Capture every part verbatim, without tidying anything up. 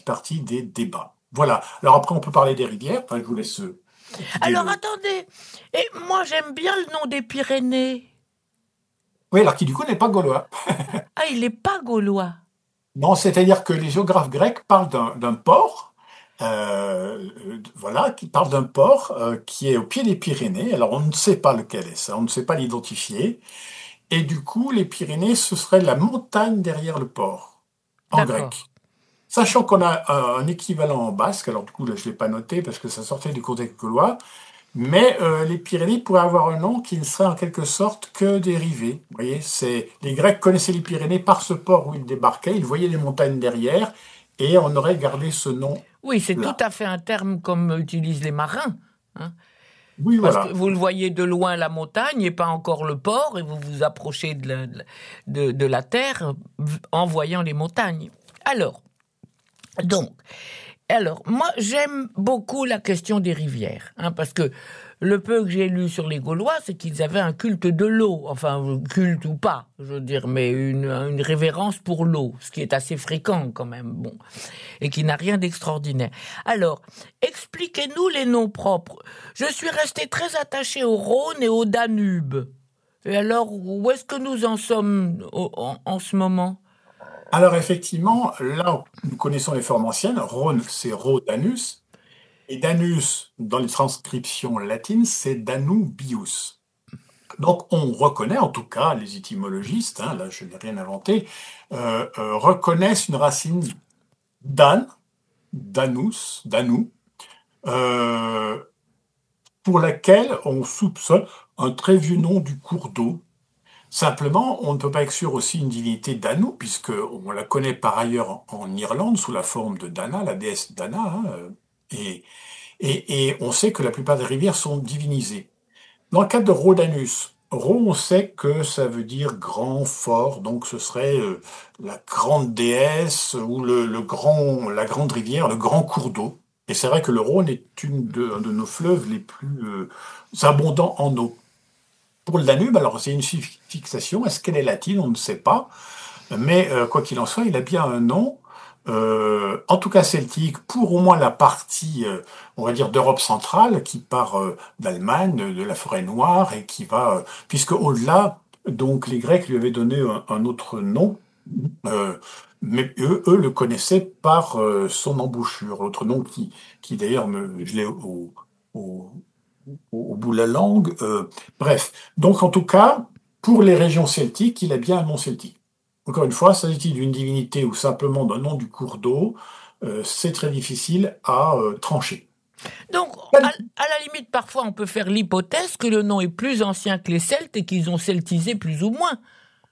partie des débats. Voilà. Alors après, on peut parler des rivières. Enfin, je vous laisse euh, étudier Alors le... attendez, et moi j'aime bien le nom des Pyrénées. Oui, alors qui du coup n'est pas gaulois. Ah, il n'est pas gaulois. Non, c'est-à-dire que les géographes grecs parlent d'un d'un port, euh, euh, voilà, qui parle d'un port euh, qui est au pied des Pyrénées. Alors on ne sait pas lequel est ça, on ne sait pas l'identifier. Et du coup, les Pyrénées, ce serait la montagne derrière le port, en D'accord. grec. Sachant qu'on a un, un équivalent en basque, alors du coup là je l'ai pas noté parce que ça sortait du contexte gaulois, mais euh, les Pyrénées pourraient avoir un nom qui ne serait en quelque sorte que dérivé. Vous voyez, c'est les Grecs connaissaient les Pyrénées par ce port où ils débarquaient, ils voyaient les montagnes derrière, et on aurait gardé ce Oui, c'est tout nom-là. à fait un terme comme utilisent les marins, hein. Oui, Parce que voilà. vous le voyez de loin la montagne et pas encore le port, et vous vous approchez de la, de, de la terre en voyant les montagnes. Alors, donc, alors, moi, j'aime beaucoup la question des rivières, hein, parce que le peu que j'ai lu sur les Gaulois, c'est qu'ils avaient un culte de l'eau, enfin, culte ou pas, je veux dire, mais une, une révérence pour l'eau, ce qui est assez fréquent quand même, bon, et qui n'a rien d'extraordinaire. Alors, expliquez-nous les noms propres. Je suis resté très attaché au Rhône et au Danube. Et alors, où est-ce que nous en sommes au- en, en ce moment? Alors effectivement, là, nous connaissons les formes anciennes. Rhône, c'est Rhodanus, et Danus, dans les transcriptions latines, c'est Danubius. Donc on reconnaît, en tout cas les étymologistes, hein, là je n'ai rien inventé, euh, euh, reconnaissent une racine Dan, Danus, Danu, euh, pour laquelle on soupçonne un très vieux nom du cours d'eau. Simplement, on ne peut pas exclure aussi une divinité Danu, puisque on la connaît par ailleurs en, en Irlande sous la forme de Dana, la déesse Dana, hein, euh, et, et, et on sait que la plupart des rivières sont divinisées. Dans le cas de Rhodanus, Rho, on sait que ça veut dire grand, fort, donc ce serait euh, la grande déesse ou le, le grand, la grande rivière, le grand cours d'eau. Et c'est vrai que le Rhône est une de, un de nos fleuves les plus euh, abondants en eau. Pour le Danube, alors c'est une fixation. Est-ce qu'elle est latine? On ne sait pas. Mais euh, quoi qu'il en soit, il a bien un nom, euh, en tout cas celtique, pour au moins la partie, euh, on va dire, d'Europe centrale, qui part euh, d'Allemagne, de, de la forêt noire, et qui va, euh, puisque au-delà, donc les Grecs lui avaient donné un, un autre nom, euh, mais eux, eux le connaissaient par euh, son embouchure, l'autre nom qui, qui d'ailleurs me, je l'ai au, au, au, au bout de la langue. Euh, bref, donc en tout cas, pour les régions celtiques, il a bien un nom celtique. Encore une fois, s'agit-il d'une divinité ou simplement d'un nom du cours d'eau, euh, c'est très difficile à euh, trancher. Donc, à, à la limite, parfois, on peut faire l'hypothèse que le nom est plus ancien que les Celtes et qu'ils ont celtisé plus ou moins.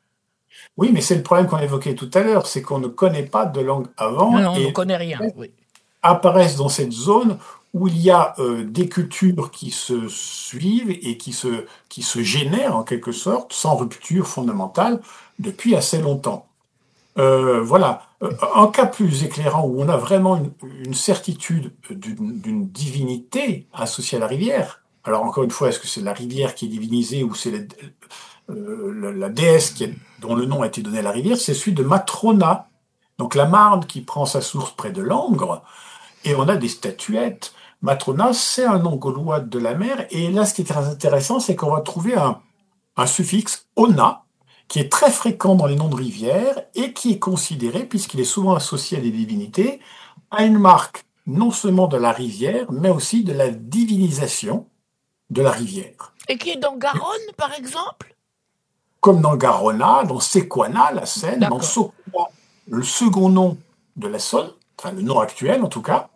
Oui, mais c'est le problème qu'on évoquait tout à l'heure, c'est qu'on ne connaît pas de langue Non, avant non, on ne et connaît rien, oui. apparaissent dans cette zone où il y a euh, des cultures qui se suivent et qui se, qui se génèrent en quelque sorte, sans rupture fondamentale, depuis assez longtemps. Euh, voilà. Euh, Un cas plus éclairant où on a vraiment une, une certitude d'une d'une divinité associée à la rivière. Alors encore une fois, est-ce que c'est la rivière qui est divinisée ou c'est la, euh, la- la déesse qui est- dont le nom a été donné à la rivière? C'est celui de Matrona. Donc la Marne qui prend sa source près de Langres, et on a des statuettes. Matrona, c'est un nom gaulois de la mer. Et là, ce qui est très intéressant, c'est qu'on va trouver un, un suffixe ona, qui est très fréquent dans les noms de rivières et qui est considéré, puisqu'il est souvent associé à des divinités, à une marque non seulement de la rivière, mais aussi de la divinisation de la rivière. Et qui est dans Garonne, par exemple? Comme dans Garona, dans Sequana, la Seine, dans D'accord. Socona, le second nom de la Saône, enfin le nom actuel en tout cas.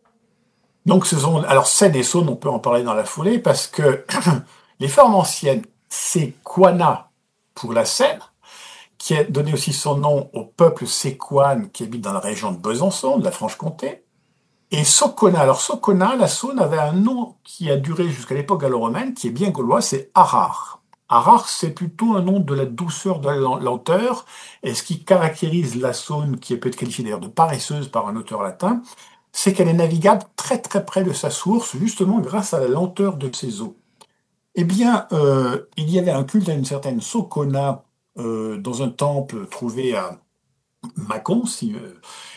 Donc ce sont, alors Seine et Saône, on peut en parler dans la foulée, parce que les formes anciennes, c'est Quana pour la Seine, qui a donné aussi son nom au peuple séquane qui habite dans la région de Besançon, de la Franche-Comté, et Socona. Alors Socona, la Saône avait un nom qui a duré jusqu'à l'époque gallo-romaine, qui est bien gaulois, c'est Arar. Arar, c'est plutôt un nom de la douceur, de la lenteur, et ce qui caractérise la Saône, qui peut être qualifiée d'ailleurs de paresseuse par un auteur latin, c'est qu'elle est navigable très très près de sa source, justement grâce à la lenteur de ses eaux. Eh bien, euh, il y avait un culte à une certaine Socona euh, dans un temple trouvé à Mâcon, si, euh,